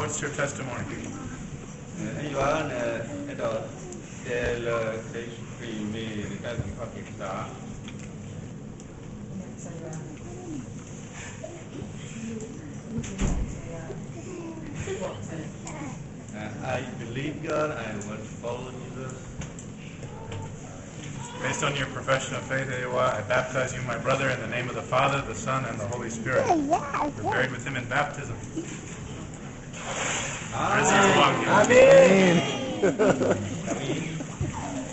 what's your testimony? I believe God. I want to follow Jesus. Based on your profession of faith, I baptize you, my brother, in the name of the Father, the Son, and the Holy Spirit. You're buried with him in baptism. Amen. Amen.